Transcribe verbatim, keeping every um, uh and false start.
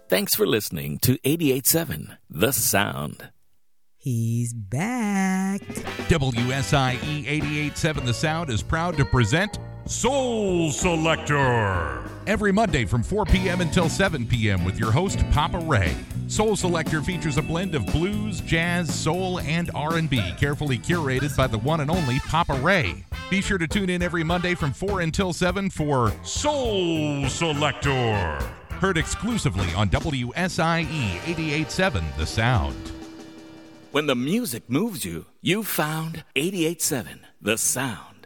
Thanks for listening to eighty-eight point seven The Sound. He's back. W S I E eighty-eight point seven The Sound is proud to present Soul Selector every Monday from four p.m. until seven p.m. with your host, Papa Ray. Soul Selector features a blend of blues, jazz, soul, and R and B, carefully curated by the one and only Papa Ray. Be sure to tune in every Monday from four until seven for Soul Selector, heard exclusively on W S I E eighty-eight point seven The Sound. When the music moves you, you found eighty-eight point seven The Sound.